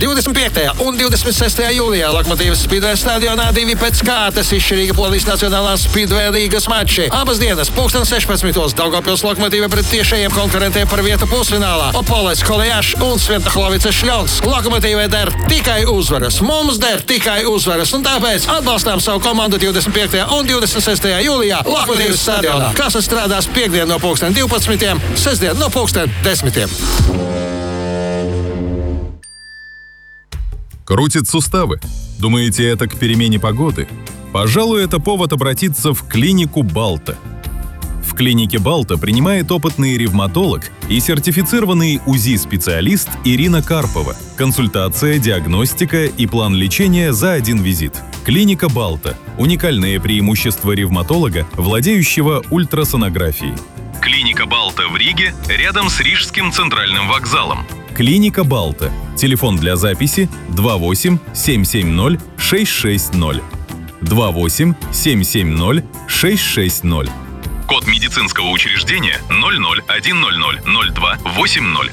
25. un 26. jūlijā Lokomotīvas Speedway stadionā 2 pēc kārtas izšķirīga Polijas Nacionālās Speedway Rīgas mači. Abas dienas 16. Daugavpils Lokomotīva pret tiešajiem konkurentiem par vietu pusfinālā. Opoles, Kolejāšs un Svientahlovica Šļons. Lokomotīvai der tikai uzvaras. Mums der tikai uzvaras. Un tāpēc atbalstām savu komandu 25. un 26. jūlijā Lokomotīvas stadionā. Kasa strādās piekdien no 12. sestdien no 10. Крутит суставы? Думаете, это к перемене погоды? Пожалуй, это повод обратиться в клинику Балта. В клинике Балта принимает опытный ревматолог и сертифицированный УЗИ-специалист Ирина Карпова. Консультация, диагностика и план лечения за один визит. Клиника Балта. Уникальное преимущество ревматолога, владеющего ультрасонографией. Клиника Балта в Риге, рядом с Рижским центральным вокзалом. Клиника Балта. Телефон для записи 28 770 660. 28 770 660. Код медицинского учреждения 00100280.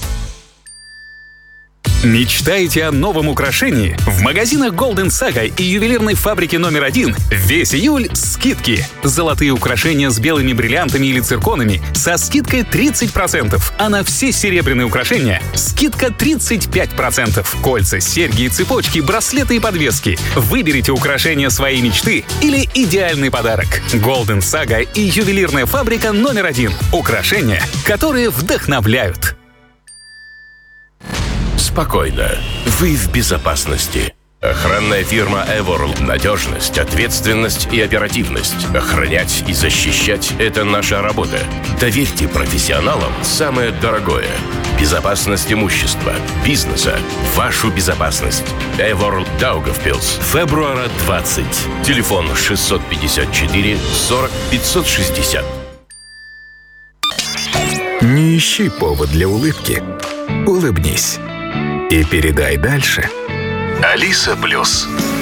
Мечтаете о новом украшении? В магазинах Golden Saga и ювелирной фабрике номер 1 весь июль скидки. Золотые украшения с белыми бриллиантами или цирконами со скидкой 30%, а на все серебряные украшения скидка 35%. Кольца, серьги и цепочки, браслеты и подвески. Выберите украшения своей мечты или идеальный подарок. Golden Saga и ювелирная фабрика номер 1. Украшения, которые вдохновляют. Спокойно. Вы в безопасности. Охранная фирма Eworld. Надежность, ответственность и оперативность. Охранять и защищать – это наша работа. Доверьте профессионалам самое дорогое. Безопасность имущества, бизнеса, вашу безопасность. Eworld Daugavpils. Февруара 20. Телефон 654 40 560. Не ищи повод для улыбки. Улыбнись. И передай дальше. Алиса Плюс.